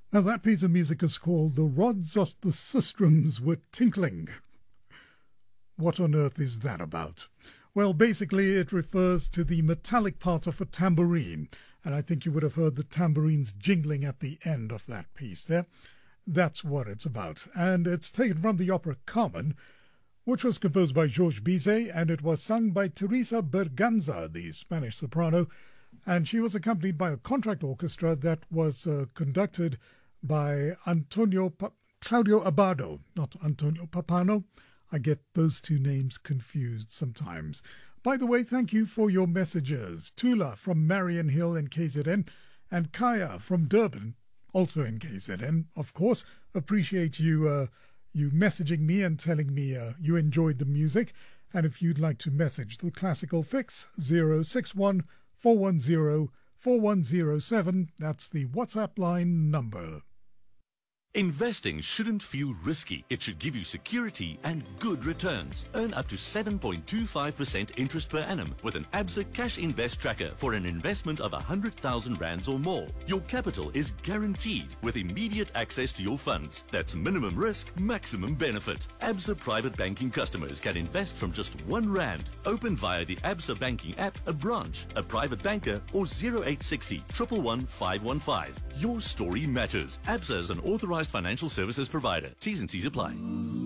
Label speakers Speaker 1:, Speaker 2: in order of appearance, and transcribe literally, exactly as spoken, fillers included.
Speaker 1: Now that piece of music is called The Rods of the Sistrums Were Tinkling. What on earth is that about? Well, basically it refers to the metallic part of a tambourine, and I think you would have heard the tambourines jingling at the end of that piece there. That's what it's about, and it's taken from the opera Carmen, which was composed by Georges Bizet, and it was sung by Teresa Berganza, the Spanish soprano, and she was accompanied by a contract orchestra that was uh, conducted by Antonio pa- Claudio Abbado, not Antonio Papano. I get those two names confused sometimes. By the way, thank you for your messages. Tula from Marion Hill in K Z N, and Kaya from Durban, also in K Z N, of course. Appreciate you uh, you messaging me and telling me uh, you enjoyed the music. And if you'd like to message the Classical Fix, zero six one, four one zero, four one zero seven, that's the WhatsApp line number.
Speaker 2: Investing shouldn't feel risky. It should give you security and good returns. Earn up to seven point two five percent interest per annum with an Absa Cash Invest Tracker for an investment of one hundred thousand rands or more. Your capital is guaranteed with immediate access to your funds. That's minimum risk, maximum benefit. Absa Private Banking customers can invest from just one rand. Open via the Absa Banking app, a branch, a private banker, or zero eight six zero, one one one, five one five. Your story matters. Absa is an authorized financial services provider. T's and C's apply.